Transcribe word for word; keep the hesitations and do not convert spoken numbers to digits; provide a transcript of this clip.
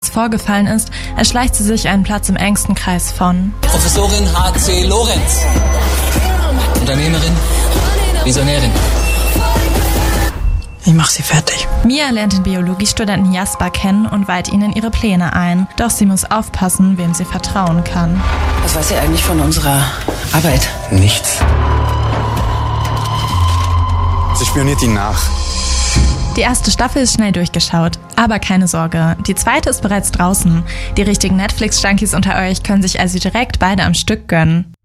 vorgefallen ist, erschleicht sie sich einen Platz im engsten Kreis von Professorin H C Lorenz, Unternehmerin, Visionärin. Ich mach sie fertig. Mia lernt den Biologiestudenten Jasper kennen und weiht ihn in ihre Pläne ein. Doch sie muss aufpassen, wem sie vertrauen kann. Was weiß sie eigentlich von unserer Arbeit? Nichts. Sie spioniert ihn nach. Die erste Staffel ist schnell durchgeschaut. Aber keine Sorge, die zweite ist bereits draußen. Die richtigen Netflix-Junkies unter euch können sich also direkt beide am Stück gönnen.